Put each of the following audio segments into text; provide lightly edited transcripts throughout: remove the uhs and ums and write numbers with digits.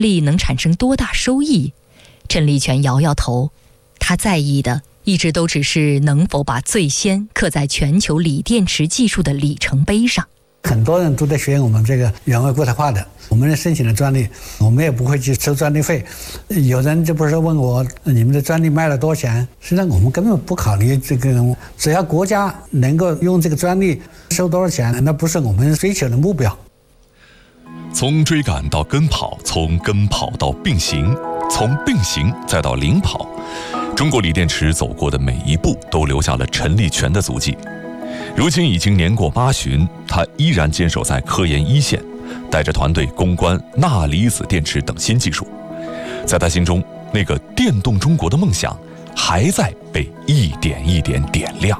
力能产生多大收益？陈立全摇摇头，他在意的一直都只是能否把最先刻在全球锂电池技术的里程碑上。 很多人都在学我们这个原位固态化的，我们申请的专利，我们也不会去收专利费。有人就不是问我你们的专利卖了多少钱，实际上我们根本不考虑这个，只要国家能够用这个专利收多少钱，那不是我们追求的目标。 从追赶到跟跑，从跟跑到并行，从并行再到领跑，中国锂电池走过的每一步都留下了陈立全的足迹。如今已经年过80，他依然坚守在科研一线，带着团队攻关钠离子电池等新技术。在他心中，那个电动中国的梦想还在被一点一点点亮。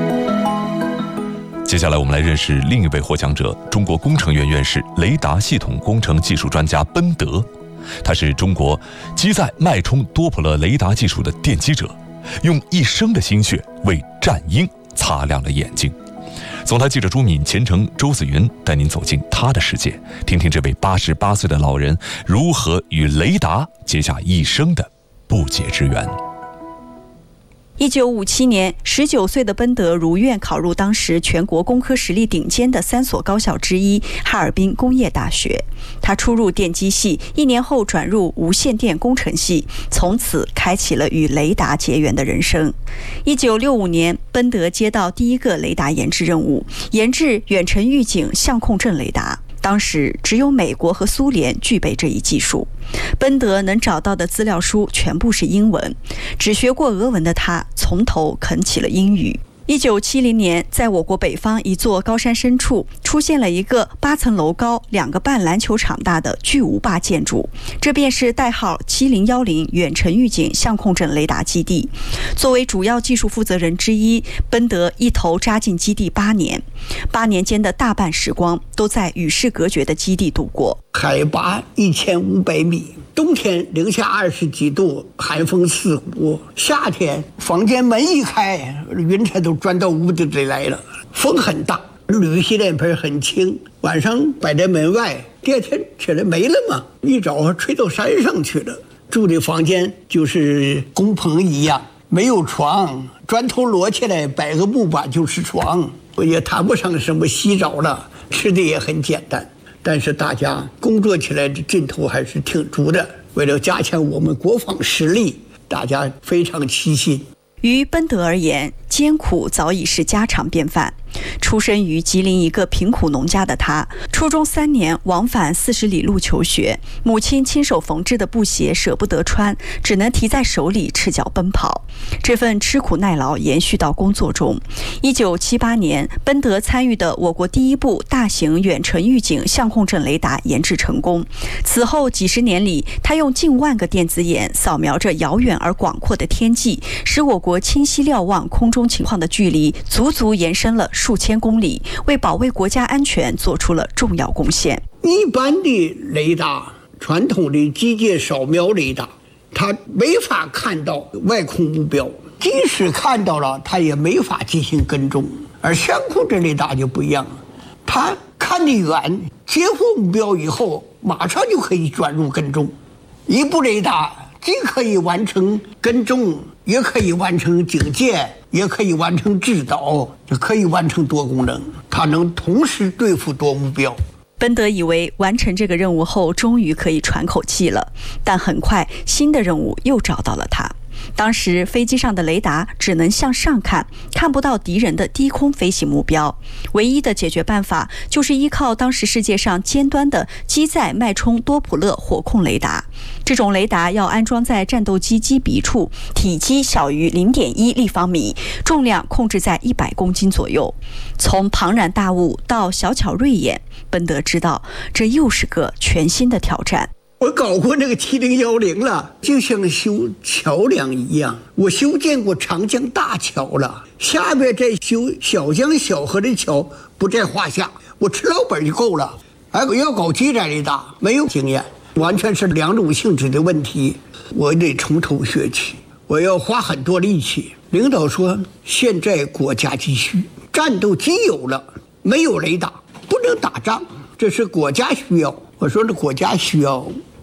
接下来我们来认识另一位获奖者，中国工程院院士、雷达系统工程技术专家奔德。他是中国机载脉冲多普勒雷达技术的奠基者，用一生的心血为战鹰擦亮了眼睛。总台记者朱敏、前程、周子云带您走进他的世界，听听这位88岁的老人如何与雷达结下一生的不解之缘。 1957年，19岁的奔德如愿考入当时全国工科实力顶尖的3所高校之一哈尔滨工业大学。他初入电机系，1年后转入无线电工程系，从此开启了与雷达结缘的人生。1965年，奔德接到第一个雷达研制任务，研制远程预警相控阵雷达。当时只有美国和苏联具备这一技术，奔德能找到的资料书全部是英文，只学过俄文的他从头啃起了英语。1970年，在我国北方一座高山深处，出现了一个8层楼高、2个半篮球场大的巨无霸建筑，这便是代号7010远程预警相控阵雷达基地。作为主要技术负责人之一，奔德一头扎进基地8年，8年间的大半时光都在与世隔绝的基地度过。 海拔1500米，冬天零下20几度，寒风刺骨；夏天房间门一开，云彩都钻到屋子里来了，风很大，铝洗脸盆很轻，晚上摆在门外，第二天起来没了嘛，一早吹到山上去了。住的房间就是工棚一样，没有床，砖头摞起来摆个木板就是床，也谈不上什么洗澡了，吃的也很简单。但是大家工作起来的劲头还是挺足的，为了加强我们国防实力，大家非常齐心。 于奔德而言，艰苦早已是家常便饭。出身于吉林一个贫苦农家的他，初中3年往返40里路求学，母亲亲手缝制的布鞋舍不得穿，只能提在手里赤脚奔跑。这份吃苦耐劳延续到工作中。1978年，奔德参与的我国第一部大型远程预警相控阵雷达研制成功。此后几十年里，他用近万个电子眼扫描着遥远而广阔的天际，使我国清晰瞭望空中情况的距离足足延伸了数千公里，为保卫国家安全做出了重要贡献。 一般的雷达，传统的机械扫描雷达，它没法看到外空目标，即使看到了，它也没法进行跟踪。而相控阵雷达就不一样了，它看得远，截获目标以后，马上就可以转入跟踪。一部雷达既可以完成跟踪，也可以完成警戒，也可以完成制导，也可以完成多功能，它能同时对付多目标。 奔德以为完成这个任务后，终于可以喘口气了，但很快新的任务又找到了他。当时飞机上的雷达只能向上看，看不到敌人的低空飞行目标。唯一的解决办法就是依靠当时世界上尖端的机载脉冲多普勒火控雷达。这种雷达要安装在战斗机机鼻处，体积小于0.1立方米，重量控制在100公斤左右。从庞然大物到小巧锐眼，奔德知道这又是个全新的挑战。 我搞过那个7010了，就像修桥梁一样，我修建过长江大桥了，下面再修小江小河的桥不在话下，我吃老本就够了。我要搞机载雷达，没有经验，完全是两种性质的问题，我得从头学起，我要花很多力气。领导说现在国家急需，战斗机有了，没有雷达不能打仗，这是国家需要。我说这国家需要，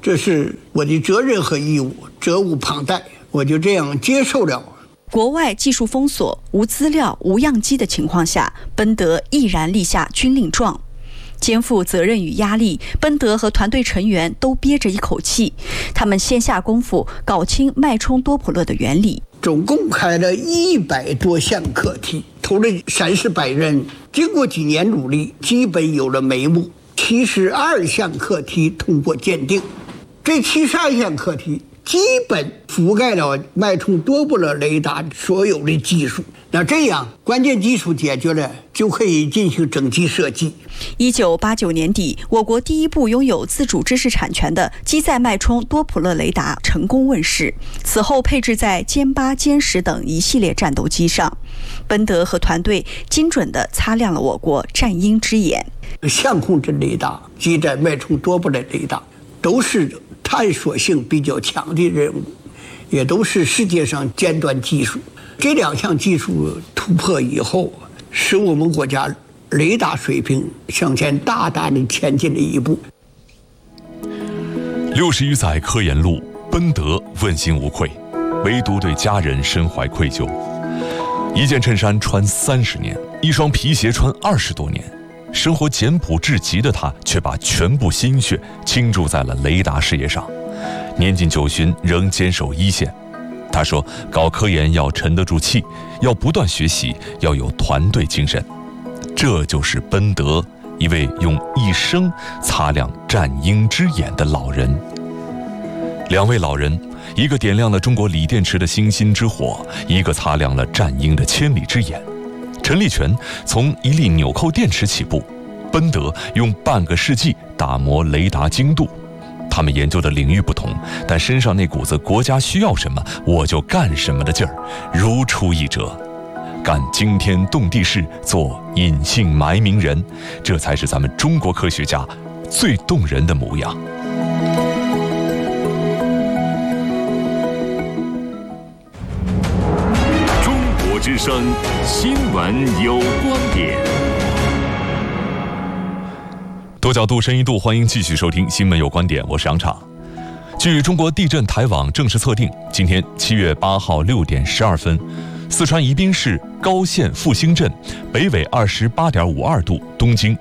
这是我的责任和义务，责无旁贷，我就这样接受了。 国外技术封锁、无资料、无样机的情况下，奔德毅然立下军令状。肩负责任与压力，奔德和团队成员都憋着一口气，他们先下功夫搞清脉冲多普勒的原理。 总共开了100多项课题，投了30百人，经过几年努力，基本有了眉目。72项课题通过鉴定，这72项课题基本覆盖了脉冲多普勒雷达所有的技术。那这样关键技术解决了，就可以进行整体设计。 1989年底，我国第一部拥有自主知识产权的机载脉冲多普勒雷达成功问世，此后配置在歼8、歼10等一系列战斗机上。奔德和团队精准地擦亮了我国战鹰之眼。 相控阵雷达、机载脉冲多普勒雷达都是探索性比较强的任务，也都是世界上尖端技术。这2项技术突破以后，使我们国家雷达水平向前大大的前进了一步。 60余载科研路，奔德问心无愧，唯独对家人深怀愧疚。一件衬衫穿30年，一双皮鞋穿20多年，生活简朴至极的他，却把全部心血倾注在了雷达事业上。年近90，仍坚守一线。他说，搞科研要沉得住气，要不断学习，要有团队精神。这就是奔德，一位用一生擦亮战鹰之眼的老人。2位老人，一个点亮了中国锂电池的星星之火，一个擦亮了战鹰的千里之眼。陈立全从一粒纽扣电池起步，奔德用半个世纪打磨雷达精度。他们研究的领域不同，但身上那股子国家需要什么我就干什么的劲儿如出一辙。干惊天动地事，做隐姓埋名人，这才是咱们中国科学家最动人的模样。 中国之声新闻有观点。 多角度、深一度，欢迎继续收听《新闻有观点》，我是杨畅。据中国地震台网正式测定，今天7月8号6点12分，四川宜宾市高县复兴镇北纬28.52度，东经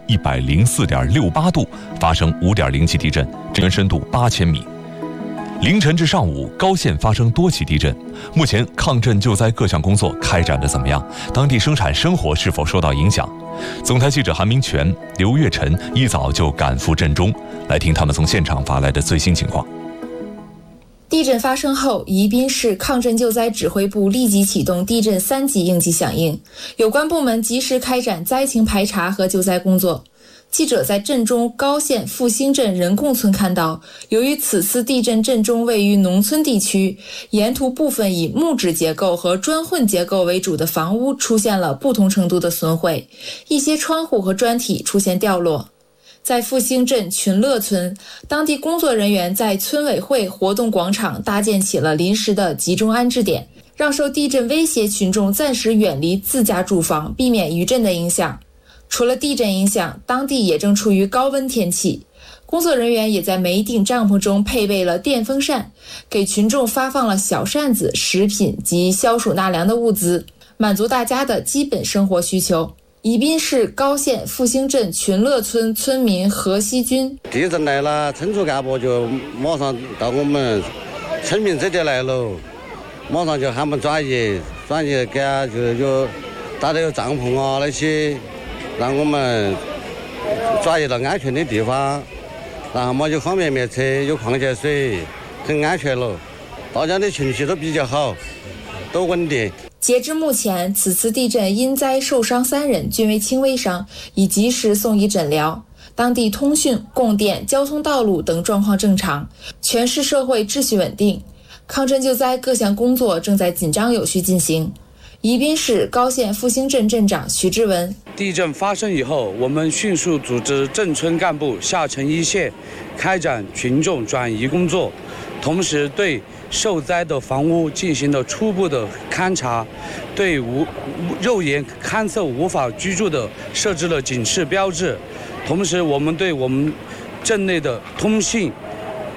104.68度发生5.0级地震，震源深度8000米。凌晨至上午，高县发生多起地震。目前抗震救灾各项工作开展得怎么样？当地生产生活是否受到影响？总台记者韩明全、刘月晨一早就赶赴震中，来听他们从现场发来的最新情况。 地震发生后，宜宾市抗震救灾指挥部立即启动地震3级应急响应，有关部门及时开展灾情排查和救灾工作。记者在镇中高县复兴镇人贡村看到，由于此次地震震中位于农村地区，沿途部分以木质结构和砖混结构为主的房屋出现了不同程度的损毁，一些窗户和砖体出现掉落。在复兴镇群乐村，当地工作人员在村委会活动广场搭建起了临时的集中安置点，让受地震威胁群众暂时远离自家住房，避免余震的影响。除了地震影响，当地也正处于高温天气，工作人员也在每顶帐篷中配备了电风扇，给群众发放了小扇子、食品及消暑纳凉的物资，满足大家的基本生活需求。宜宾市高县复兴镇群乐村村民何锡军： 地震来了，村组干部就马上到我们村民这里来了，马上就喊我们转移给就有搭的有帐篷啊那些，让我们转移到安全的地方，然后嘛就方便面吃，有矿泉水，很安全了。大家的情绪都比较好，都稳定。 截至目前，此次地震因灾受伤3人，均为轻微伤，已及时送医诊疗。当地通讯、供电、交通道路等状况正常，全市社会秩序稳定。抗震救灾各项工作正在紧张有序进行。宜宾市高县复兴镇镇长徐志文： 地震发生以后，我们迅速组织镇村干部下沉一线，开展群众转移工作，同时对受灾的房屋进行了初步的勘查，对肉眼勘测无法居住的设置了警示标志。同时，我们对我们镇内的通信、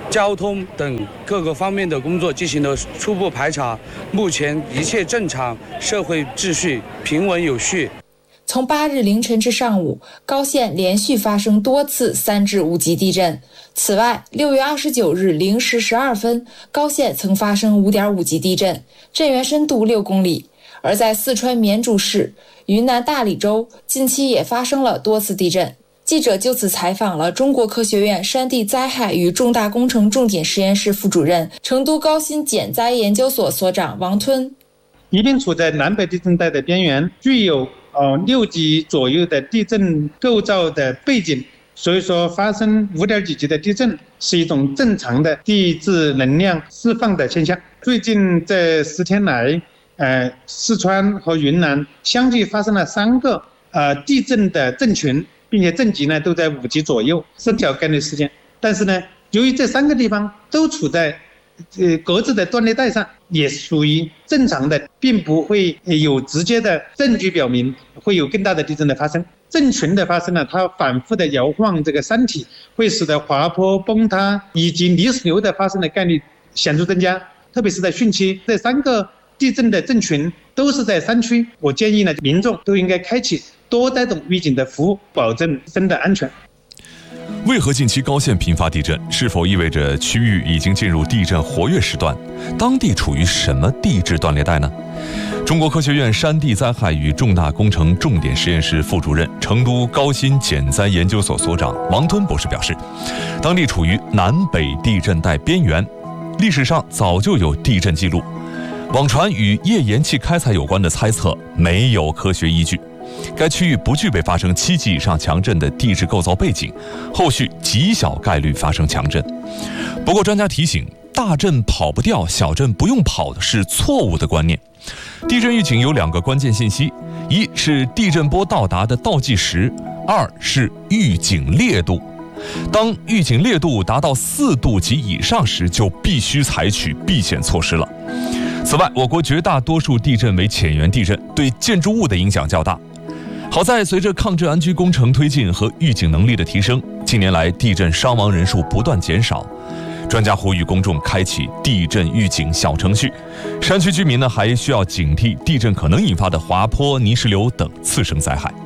交通等各个方面的工作进行了初步排查，目前一切正常，社会秩序平稳有序。 从8日凌晨至上午，高县连续发生多次3至5级地震。此外，6月29日0时12分，高县曾发生5.5级地震，震源深度6公里。而在四川绵竹市、云南大理州，近期也发生了多次地震。记者就此采访了中国科学院山地灾害与重大工程重点实验室副主任、成都高新减灾研究所所长王吞。 宜宾处在南北地震带的边缘，具有6级左右的地震构造的背景，所以说发生5.几级的地震是一种正常的地质能量释放的现象。最近这10天来，四川和云南相继发生了3个地震的震群，并且震级呢都在5级左右，是小概率事件。但是呢，由于这3个地方都处在各自的断裂带上，也属于正常的，并不会有直接的证据表明会有更大的地震的发生。震群的发生呢，它反复的摇晃这个山体，会使得滑坡、崩塌以及泥石流的发生的概率显著增加，特别是在汛期。这3个地震的震群都是在山区，我建议呢，民众都应该开启多带动预警的服务，保证生的安全。 为何近期高县频发地震？是否意味着区域已经进入地震活跃时段？当地处于什么地质断裂带呢？中国科学院山地灾害与重大工程重点实验室副主任、成都高新减灾研究所所长王吞博士表示，当地处于南北地震带边缘，历史上早就有地震记录。网传与页岩气开采有关的猜测没有科学依据。该区域不具备发生7级以上强震的地质构造背景，后续极小概率发生强震。不过专家提醒，大震跑不掉，小震不用跑的是错误的观念。地震预警有2个关键信息，一是地震波到达的倒计时，2是预警烈度。当预警烈度达到4度及以上时，就必须采取避险措施了。此外，我国绝大多数地震为浅源地震，对建筑物的影响较大。好在随着抗震安居工程推进和预警能力的提升，近年来地震伤亡人数不断减少。专家呼吁公众开启地震预警小程序，山区居民呢还需要警惕地震可能引发的滑坡、泥石流等次生灾害。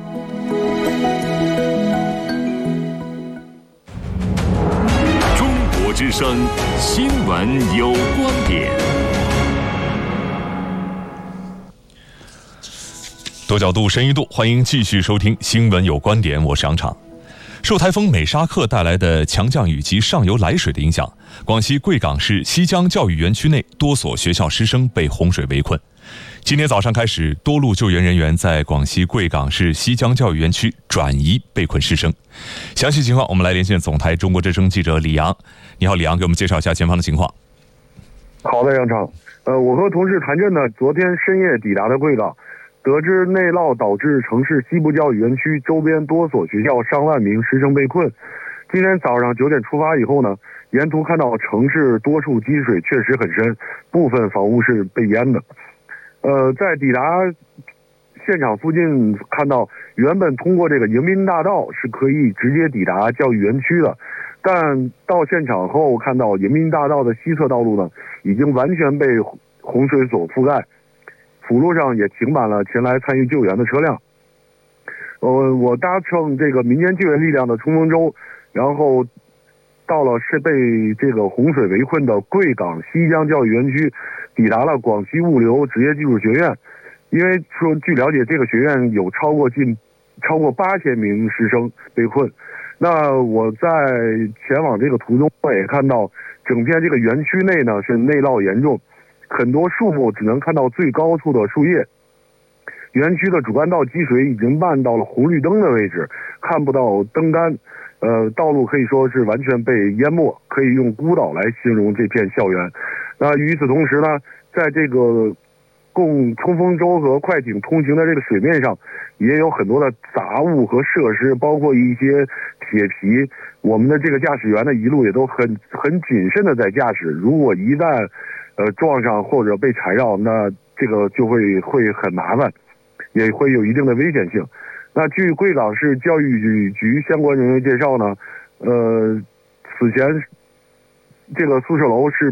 中国之声新闻有观点。 多角度、深一度，欢迎继续收听《新闻有观点》，我是杨昶。受台风美沙克带来的强降雨及上游来水的影响，广西贵港市西江教育园区内多所学校师生被洪水围困。今天早上开始，多路救援人员在广西贵港市西江教育园区转移被困师生。详细情况，我们来连线总台中国之声记者李阳。你好，李阳，给我们介绍一下前方的情况。 好的，杨昶。我和同事谭震呢，昨天深夜抵达的贵港。得知内涝导致城市西部教育园区周边多所学校上万名师生被困。今天早上9点出发以后呢，沿途看到城市多处积水确实很深，部分房屋是被淹的。在抵达现场附近看到，原本通过这个迎宾大道是可以直接抵达教育园区的，但到现场后看到迎宾大道的西侧道路呢，已经完全被洪水所覆盖。辅路上也停满了前来参与救援的车辆。我搭乘这个民间救援力量的冲锋舟，然后到了是被这个洪水围困的贵港西江教育园区，抵达了广西物流职业技术学院。因为说据了解，这个学院有超过8000名师生被困。那我在前往这个途中，我也看到整片这个园区内呢是内涝严重。很多树木只能看到最高处的树叶，园区的主干道积水已经漫到了红绿灯的位置，看不到灯杆，道路可以说是完全被淹没，可以用孤岛来形容这片校园。那与此同时呢，在这个供冲锋舟和快艇通行的这个水面上，也有很多的杂物和设施，包括一些铁皮。我们的这个驾驶员呢，一路也都很谨慎的在驾驶，如果一旦撞上或者被缠绕，那这个就会很麻烦，也会有一定的危险性。那据贵港市教育局相关人员介绍呢，此前这个宿舍楼是